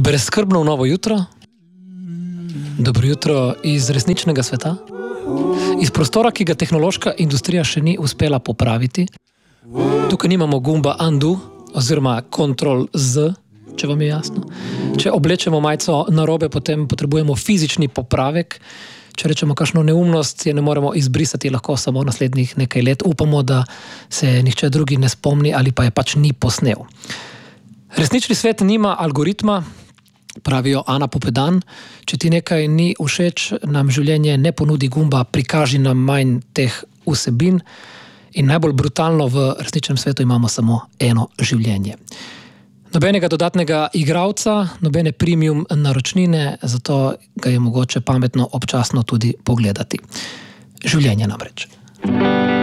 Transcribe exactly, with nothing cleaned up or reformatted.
Brezskrbno novo jutro. Dobro jutro iz resničnega sveta. Iz prostora, ki ga tehnološka industrija še ni uspela popraviti. Tukaj nimamo gumba undo oziroma control Z, če vam je jasno. Če oblečemo majico narobe, potem potrebujemo fizični popravek. Če rečemo kakšno neumnost, je ne moremo izbrisati lahko samo naslednjih nekaj let. Upamo, da se nihče drugi ne spomni ali pa je pač ni posnel. Resnični svet nima algoritma, pravijo Ana Popedan. Če ti nekaj ni všeč, nam življenje ne ponudi gumba, prikaži nam manj teh vsebin. In najbolj brutalno, v resničnem svetu imamo samo eno življenje. Nobenega dodatnega igralca, nobene premium naročnine, zato ga je mogoče pametno občasno tudi pogledati. Življenje namreč.